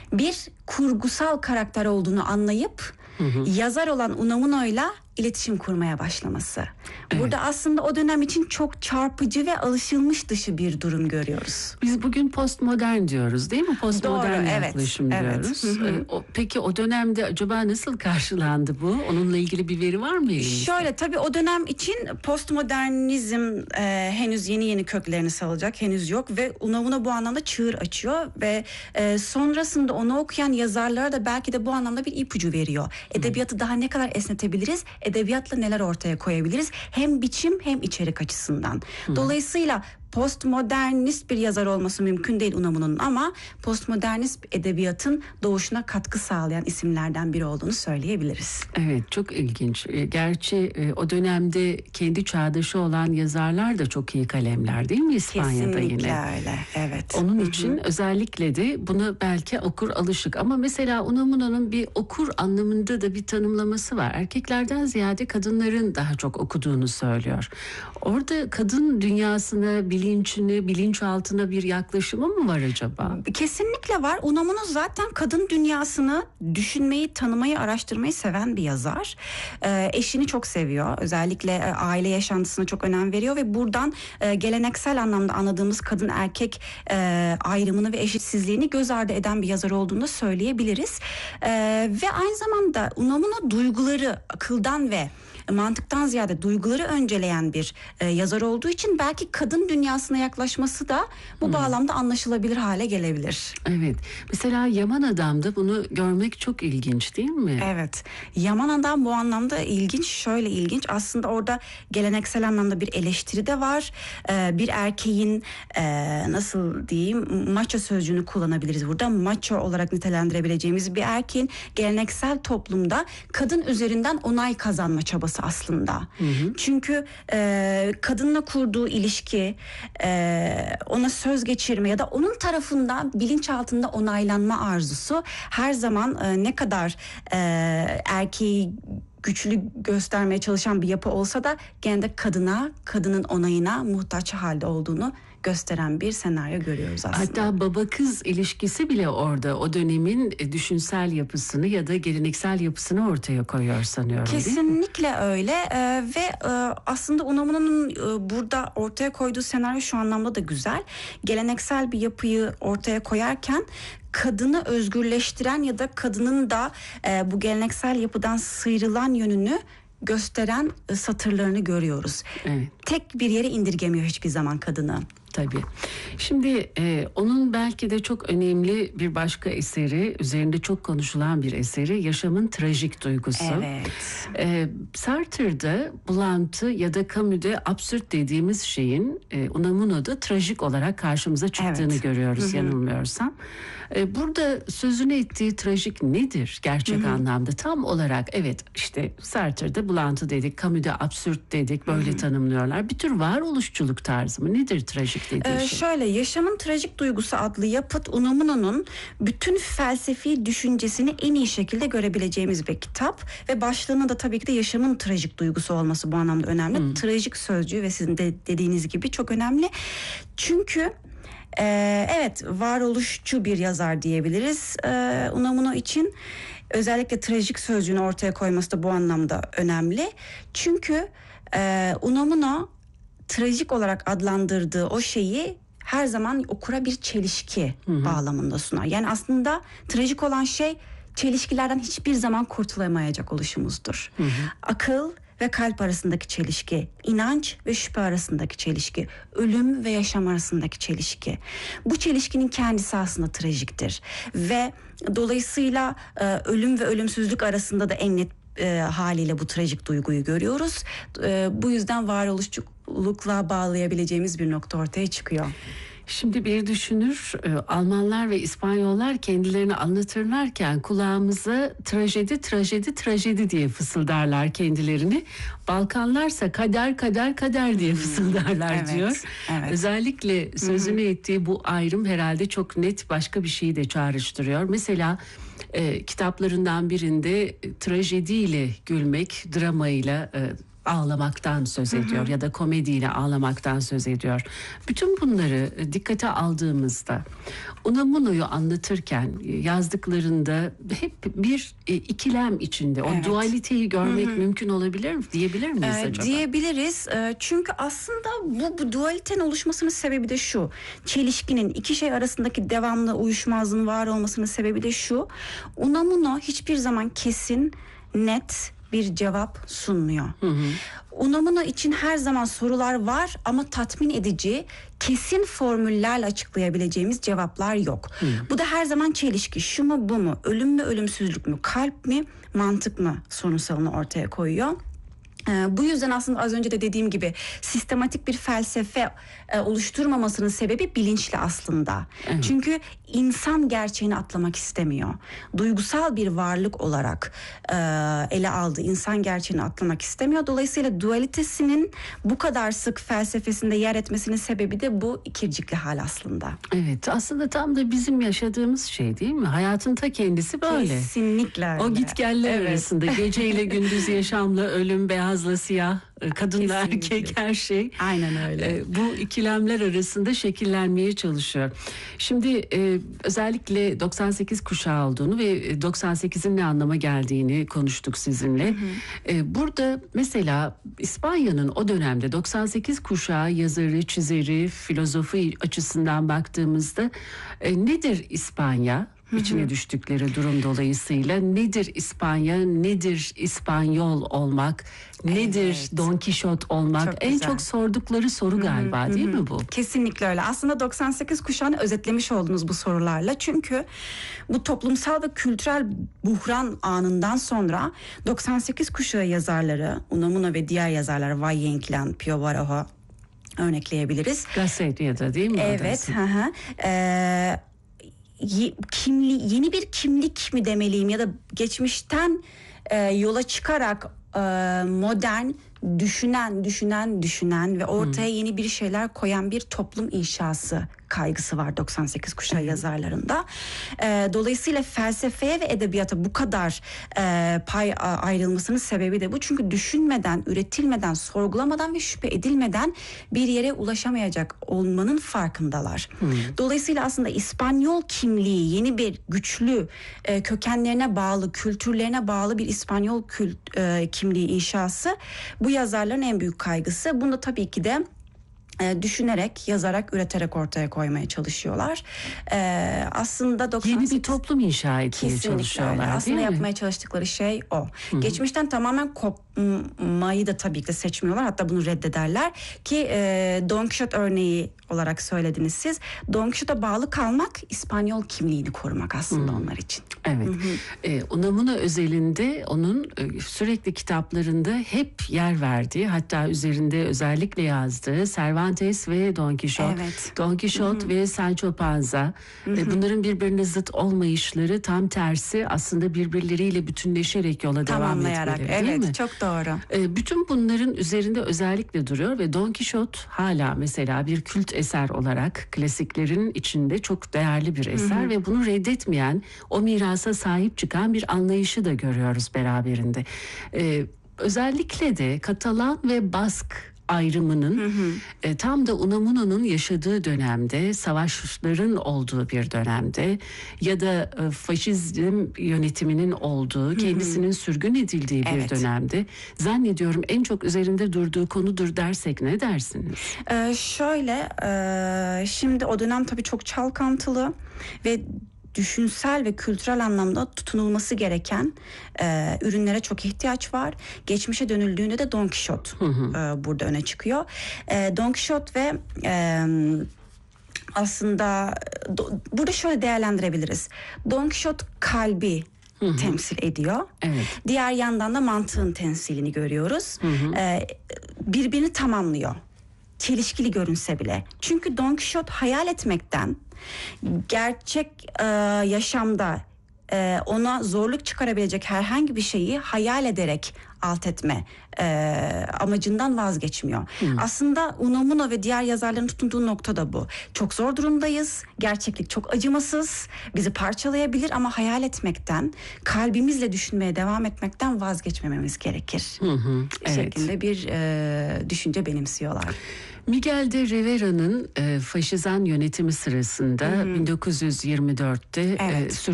bir kurgusal karakter olduğunu anlayıp yazar olan Unamuno'yla iletişim kurmaya başlaması. Burada aslında o dönem için çok çarpıcı ve alışılmış dışı bir durum görüyoruz. Biz bugün postmodern diyoruz değil mi? Postmodern Doğru, yaklaşım diyoruz. Peki o dönemde acaba nasıl karşılandı bu? Onunla ilgili bir veri var mı elimizde? Şöyle, tabii o dönem için postmodernizm henüz yeni köklerini salacak, henüz yok ve Unamuno bu anlamda çığır açıyor ve sonrasında onu okuyan yazarlara da belki de bu anlamda bir ipucu veriyor. Edebiyatı daha ne kadar esnetebiliriz? Edebiyatla neler ortaya koyabiliriz? Hem biçim hem içerik açısından. Dolayısıyla postmodernist bir yazar olması mümkün değil Unamuno'nun ama postmodernist edebiyatın doğuşuna katkı sağlayan isimlerden biri olduğunu söyleyebiliriz. Evet, çok ilginç. Gerçi o dönemde kendi çağdaşı olan yazarlar da çok iyi kalemler değil mi İspanya'da? Kesinlikle yine? Öyle, evet. Onun için özellikle de buna belki okur alışık ama mesela Unamuno'nun bir okur anlamında da bir tanımlaması var. Erkeklerden ziyade kadınların daha çok okuduğunu söylüyor. Orada kadın dünyasına, bilincine, bilinçaltına bir yaklaşımı mı var acaba? Kesinlikle var. Unamuno zaten kadın dünyasını düşünmeyi, tanımayı, araştırmayı seven bir yazar. Eşini çok seviyor. Özellikle aile yaşantısına çok önem veriyor ve buradan geleneksel anlamda anladığımız kadın erkek ayrımını ve eşitsizliğini göz ardı eden bir yazar olduğunu da söyleyebiliriz. Ve aynı zamanda Unamuno duyguları akıldan ve mantıktan ziyade duyguları önceleyen bir yazar olduğu için belki kadın dünyasına yaklaşması da bu bağlamda anlaşılabilir hale gelebilir. Evet. Mesela Yaman Adam'da bunu görmek çok ilginç değil mi? Evet. Yaman Adam bu anlamda ilginç. Şöyle ilginç. Aslında orada geleneksel anlamda bir eleştiri de var. Bir erkeğin nasıl diyeyim macho sözcüğünü kullanabiliriz burada. Macho olarak nitelendirebileceğimiz bir erkeğin geleneksel toplumda kadın üzerinden onay kazanma çabası aslında. Çünkü kadınla kurduğu ilişki, ona söz geçirme ya da onun tarafından bilinçaltında onaylanma arzusu her zaman ne kadar erkeği güçlü göstermeye çalışan bir yapı olsa da gene de kadının onayına muhtaç halde olduğunu gösteren bir senaryo görüyoruz aslında. Hatta baba kız ilişkisi bile orada o dönemin düşünsel yapısını ya da geleneksel yapısını ortaya koyuyor sanıyorum. Kesinlikle öyle ve aslında Unamuno'nun burada ortaya koyduğu senaryo şu anlamda da güzel. Geleneksel bir yapıyı ortaya koyarken kadını özgürleştiren ya da kadının da bu geleneksel yapıdan sıyrılan yönünü gösteren satırlarını görüyoruz. Evet. Tek bir yere indirgemiyor hiçbir zaman kadını. Tabii. Şimdi onun belki de çok önemli bir başka eseri, üzerinde çok konuşulan bir eseri Yaşamın Trajik Duygusu. Evet. Sartre'da bulantı ya da Camus'da absürt dediğimiz şeyin Unamuno'da trajik olarak karşımıza çıktığını görüyoruz yanılmıyorsam. Burada sözünü ettiği trajik nedir gerçek anlamda? Tam olarak evet işte Sartre'da bulantı dedik, Camus'da absürt dedik, böyle tanımlıyorlar. Bir tür varoluşçuluk tarzı mı? Nedir trajik dediği şey? Şöyle, Yaşamın Trajik Duygusu adlı yapıt Unamuno'nun bütün felsefi düşüncesini en iyi şekilde görebileceğimiz bir kitap ve başlığının da tabii ki de yaşamın trajik duygusu olması bu anlamda önemli. Trajik sözcüğü ve sizin de dediğiniz gibi çok önemli. Çünkü evet, varoluşçu bir yazar diyebiliriz Unamuno için. Özellikle trajik sözcüğünü ortaya koyması da bu anlamda önemli. Çünkü Unamuno trajik olarak adlandırdığı o şeyi her zaman okura bir çelişki bağlamında sunar. Yani aslında trajik olan şey çelişkilerden hiçbir zaman kurtulamayacak oluşumuzdur. Akıl ve kalp arasındaki çelişki, inanç ve şüphe arasındaki çelişki, ölüm ve yaşam arasındaki çelişki. Bu çelişkinin kendisi aslında trajiktir. Ve dolayısıyla ölüm ve ölümsüzlük arasında da en net haliyle bu trajik duyguyu görüyoruz. Bu yüzden varoluşçulukla bağlayabileceğimiz bir nokta ortaya çıkıyor. Şimdi bir düşünür, Almanlar ve İspanyollar kendilerini anlatırlarken kulağımıza trajedi diye fısıldarlar kendilerini. Balkanlarsa kader diye fısıldarlar diyor. Evet. Özellikle sözünü ettiği bu ayrım herhalde çok net başka bir şeyi de çağrıştırıyor. Mesela kitaplarından birinde trajediyle gülmek, dramayla ağlamaktan söz ediyor ya da komediyle ağlamaktan söz ediyor. Bütün bunları dikkate aldığımızda Unamuno'yu anlatırken yazdıklarında hep bir ikilem içinde. O dualiteyi görmek mümkün olabilir mi? Diyebilir miyiz acaba? Diyebiliriz. Çünkü aslında bu dualitenin oluşmasının sebebi de şu. Çelişkinin, iki şey arasındaki devamlı uyuşmazlığın var olmasının sebebi de şu. Unamuno hiçbir zaman kesin, net bir cevap sunmuyor. Unamuno için her zaman sorular var ama tatmin edici, kesin formüllerle açıklayabileceğimiz cevaplar yok. Bu da her zaman çelişki. Şu mu bu mu? Ölüm mü ölümsüzlük mü? Kalp mi mantık mı sorunsalını ortaya koyuyor. Bu yüzden aslında az önce de dediğim gibi sistematik bir felsefe oluşturmamasının sebebi bilinçli aslında. Evet. Çünkü insan gerçeğini atlamak istemiyor. Duygusal bir varlık olarak ele aldığı insan gerçeğini atlamak istemiyor. Dolayısıyla dualitesinin bu kadar sık felsefesinde yer etmesinin sebebi de bu ikircikli hal aslında. Evet, aslında tam da bizim yaşadığımız şey değil mi? Hayatın ta kendisi böyle. Kesinlikle öyle. O gitgeller arasında geceyle gündüz yaşamla ölüm, beyazla siyah, kadınla erkek her şey. Aynen öyle. Bu ikilemler arasında şekillenmeye çalışıyor. Şimdi özellikle 98 kuşağı olduğunu ve 98'in ne anlama geldiğini konuştuk sizinle. Burada mesela İspanya'nın o dönemde 98 kuşağı yazarı, çizeri, filozofu açısından baktığımızda nedir İspanya? İçine düştükleri durum dolayısıyla nedir İspanya, nedir İspanyol olmak, nedir Don Kişot olmak? Çok en güzel. çok sordukları soru galiba değil mi bu? Kesinlikle öyle. Aslında 98 kuşağını özetlemiş oldunuz bu sorularla. Çünkü bu toplumsal ve kültürel buhran anından sonra 98 kuşağı yazarları, Unamuno ve diğer yazarlar, Valle Inclán, Pío Baroja örnekleyebiliriz. Gazete ya da değil mi? Evet. Yeni bir kimlik mi demeliyim ya da geçmişten yola çıkarak modern düşünen ve ortaya yeni bir şeyler koyan bir toplum inşası kaygısı var 98 kuşağı yazarlarında. Dolayısıyla felsefeye ve edebiyata bu kadar pay ayrılmasının sebebi de bu. Çünkü düşünmeden, üretilmeden, sorgulamadan ve şüphe edilmeden bir yere ulaşamayacak olmanın farkındalar. Dolayısıyla aslında İspanyol kimliği, yeni bir güçlü kökenlerine bağlı, kültürlerine bağlı bir İspanyol kimliği inşası bu yazarların en büyük kaygısı. Bunu da tabii ki de düşünerek, yazarak, üreterek ortaya koymaya çalışıyorlar. Aslında 98... Yeni bir toplum inşa etmeye çalışıyorlar öyle. Aslında değil mi? yapmaya çalıştıkları şey o. Geçmişten tamamen kopmayı da tabii ki de seçmiyorlar. Hatta bunu reddederler ki Don Quixote örneği olarak söylediniz siz. Don Quixote'a bağlı kalmak İspanyol kimliğini korumak aslında onlar için. Evet. Unamuno özelinde onun sürekli kitaplarında hep yer verdiği, hatta üzerinde özellikle yazdığı Cervantes ve Don Quixote. Evet. Don Quixote ve Sancho Panza. Bunların birbirine zıt olmayışları tam tersi aslında birbirleriyle bütünleşerek yola devam etmeleri değil evet, mi? çok doğru. Bütün bunların üzerinde özellikle duruyor ve Don Quixote hala mesela bir kült eser olarak klasiklerin içinde çok değerli bir eser ve bunu reddetmeyen, o mirasa sahip çıkan bir anlayışı da görüyoruz beraberinde. Özellikle de Katalan ve Bask ayrımının tam da Unamuno'nun yaşadığı dönemde, savaşların olduğu bir dönemde ya da faşizm yönetiminin olduğu, kendisinin sürgün edildiği bir dönemde zannediyorum en çok üzerinde durduğu konudur dersek ne dersiniz? Şimdi o dönem tabii çok çalkantılı ve düşünsel ve kültürel anlamda tutunulması gereken ürünlere çok ihtiyaç var. Geçmişe dönüldüğünde de Don Quixote burada öne çıkıyor. Don Quixote ve aslında burada şöyle değerlendirebiliriz. Don Quixote kalbi temsil ediyor. Evet. Diğer yandan da mantığın temsilini görüyoruz. Birbirini tamamlıyor. Çelişkili görünse bile. Çünkü Don Quixote hayal etmekten, gerçek yaşamda ona zorluk çıkarabilecek herhangi bir şeyi hayal ederek alt etme amacından vazgeçmiyor. Aslında Unamuno ve diğer yazarların tutunduğu nokta da bu. Çok zor durumdayız. Gerçeklik çok acımasız. Bizi parçalayabilir ama hayal etmekten, kalbimizle düşünmeye devam etmekten vazgeçmememiz gerekir. Evet. Şeklinde bir düşünce benimsiyorlar. Miguel de Rivera'nın faşizan yönetimi sırasında 1924'te